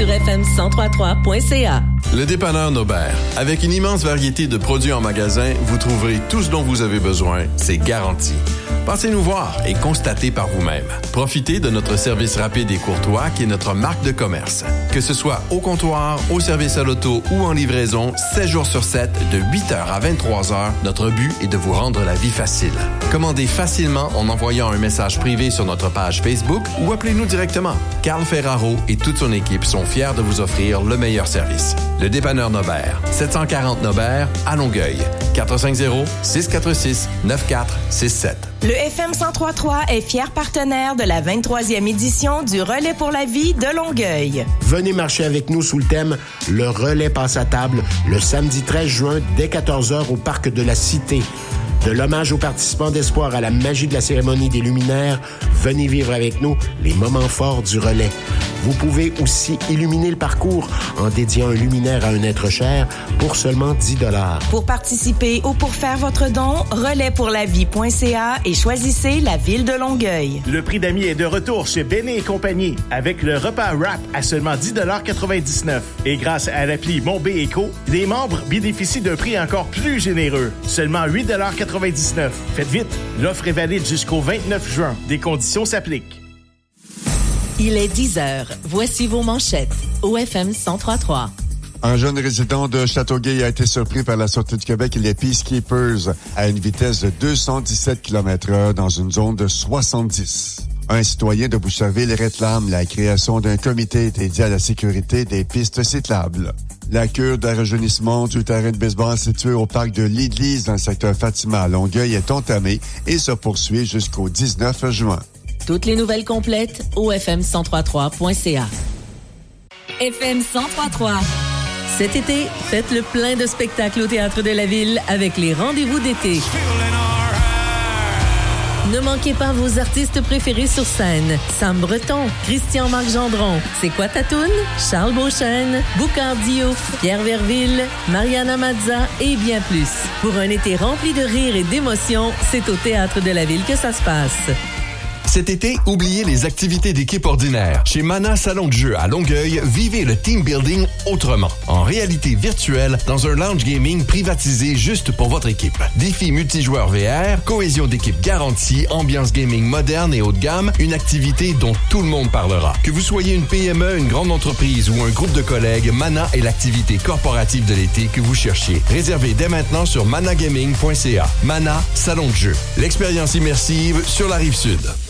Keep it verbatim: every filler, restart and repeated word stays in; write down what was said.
sur f m cent trois trois point c a. Le dépanneur Nobert. Avec une immense variété de produits en magasin, vous trouverez tout ce dont vous avez besoin. C'est garanti. Passez nous voir et constatez par vous-même. Profitez de notre service rapide et courtois qui est notre marque de commerce. Que ce soit au comptoir, au service à l'auto ou en livraison, sept jours sur sept, de huit heures à vingt-trois heures, notre but est de vous rendre la vie facile. Commandez facilement en envoyant un message privé sur notre page Facebook ou appelez-nous directement. Carl Ferraro et toute son équipe sont fiers de vous offrir le meilleur service. Le dépanneur Nobert, sept cent quarante Nobert, à Longueuil. quatre cinq zéro, six quatre six, neuf quatre six sept. Le F M cent trois point trois est fier partenaire de la vingt-troisième édition du Relais pour la vie de Longueuil. Venez marcher avec nous sous le thème « Le relais passe à table » le samedi treize juin dès quatorze heures au Parc de la Cité. De l'hommage aux participants d'Espoir à la magie de la cérémonie des luminaires, venez vivre avec nous les moments forts du relais. Vous pouvez aussi illuminer le parcours en dédiant un luminaire à un être cher pour seulement dix dollars. Pour participer ou pour faire votre don, relais pour la vie point c a et choisissez la ville de Longueuil. Le prix d'amis est de retour chez Béné et compagnie avec le repas wrap à seulement dix dollars quatre-vingt-dix-neuf. Et grâce à l'appli Mon B Éco, les membres bénéficient d'un prix encore plus généreux, seulement huit dollars quatre-vingt-dix-neuf. Faites vite, l'offre est valide jusqu'au vingt-neuf juin. Des conditions s'appliquent. Il est dix heures. Voici vos manchettes au F M cent trois point trois. Un jeune résident de Châteauguay a été surpris par la Sûreté du Québec et les Peacekeepers à une vitesse de deux cent dix-sept kilomètres heure dans une zone de soixante-dix. Un citoyen de Boucherville réclame la création d'un comité dédié à la sécurité des pistes cyclables. La cure de rajeunissement du terrain de baseball situé au parc de l'Église dans le secteur Fatima à Longueuil est entamée et se poursuit jusqu'au dix-neuf juin. Toutes les nouvelles complètes au f m cent trois point trois point c a. F M cent trois point trois. Cet été, faites le plein de spectacles au Théâtre de la Ville avec les rendez-vous d'été. Ne manquez pas vos artistes préférés sur scène. Sam Breton, Christian-Marc Gendron, C'est quoi ta toune? Charles Beauchesne, Boucard Diouf, Pierre Verville, Mariana Mazza et bien plus. Pour un été rempli de rire et d'émotions, c'est au Théâtre de la Ville que ça se passe. Cet été, oubliez les activités d'équipe ordinaires. Chez Mana Salon de jeu à Longueuil, vivez le team building autrement. En réalité virtuelle, dans un lounge gaming privatisé juste pour votre équipe. Défis multijoueurs V R, cohésion d'équipe garantie, ambiance gaming moderne et haut de gamme, une activité dont tout le monde parlera. Que vous soyez une P M E, une grande entreprise ou un groupe de collègues, Mana est l'activité corporative de l'été que vous cherchiez. Réservez dès maintenant sur mana gaming point c a. Mana Salon de jeu. L'expérience immersive sur la Rive-Sud.